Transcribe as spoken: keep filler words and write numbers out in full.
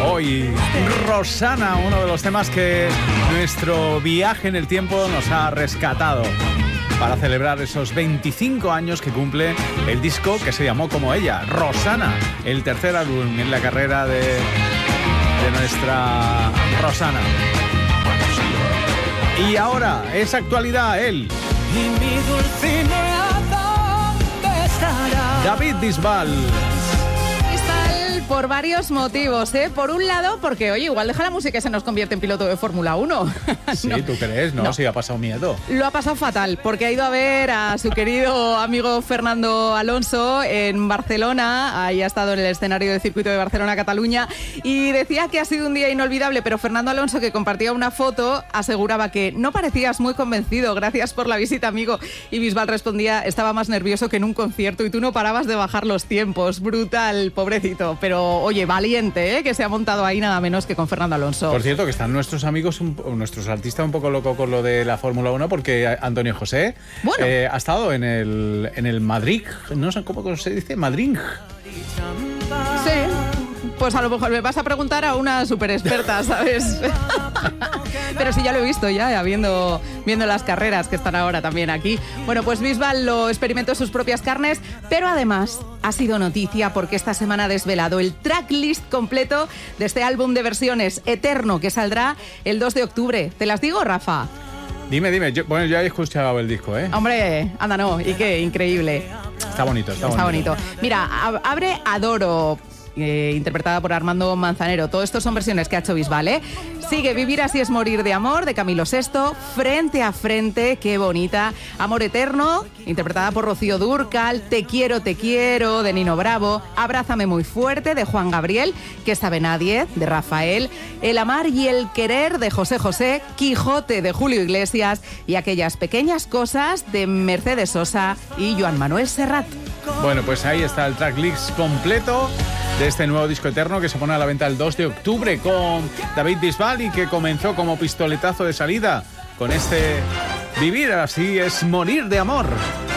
Hoy, Rosana, uno de los temas que nuestro viaje en el tiempo nos ha rescatado para celebrar esos veinticinco años que cumple el disco que se llamó como ella, Rosana, el tercer álbum en la carrera de, de nuestra Rosana. Y ahora, es actualidad, él. Y mi Dulcinea, ¿dónde estará? David Bisbal. Por varios motivos, ¿eh? Por un lado, porque, oye, igual deja la música y se nos convierte en piloto de Fórmula uno. Sí, no. ¿tú crees? No, no, sí, ha pasado miedo. Lo ha pasado fatal, porque ha ido a ver a su querido amigo Fernando Alonso en Barcelona. Ahí ha estado en el escenario del circuito de Barcelona-Cataluña y decía que ha sido un día inolvidable, pero Fernando Alonso, que compartía una foto, aseguraba que no parecías muy convencido. Gracias por la visita, amigo. Y Bisbal respondía, estaba más nervioso que en un concierto y tú no parabas de bajar los tiempos. Brutal, pobrecito. Pero oye, valiente, ¿eh? Que se ha montado ahí nada menos que con Fernando Alonso. Por cierto, que están nuestros amigos, un, nuestros artistas un poco locos con lo de la Fórmula uno, porque Antonio José bueno. eh, ha estado en el, en el Madrid, no sé cómo se dice, Madrid. Sí, pues a lo mejor me vas a preguntar a una súper experta, ¿sabes? Pero sí, ya lo he visto ya, viendo, viendo las carreras que están ahora también aquí. Bueno, pues Bisbal lo experimentó en sus propias carnes, pero además ha sido noticia porque esta semana ha desvelado el tracklist completo de este álbum de versiones Eterno, que saldrá el dos de octubre. ¿Te las digo, Rafa? Dime, dime. Yo, bueno, ya he escuchado el disco, ¿eh? Hombre, anda no, y qué increíble. Está bonito, está, está bonito. bonito. Mira, ab- abre Adoro, Eh, interpretada por Armando Manzanero. Todo esto son versiones que ha hecho Bisbal, ¿eh? Sigue Vivir así es morir de amor, de Camilo Sesto. Frente a frente, qué bonita. Amor eterno, interpretada por Rocío Dúrcal. Te quiero, te quiero, de Nino Bravo. Abrázame muy fuerte, de Juan Gabriel. Que sabe nadie, de Rafael. El amar y el querer, de José José. Quijote, de Julio Iglesias. Y Aquellas pequeñas cosas, de Mercedes Sosa y Joan Manuel Serrat. Bueno, pues ahí está el tracklist completo de este nuevo disco Eterno, que se pone a la venta el dos de octubre con David Bisbal y que comenzó como pistoletazo de salida con este Vivir así es morir de amor.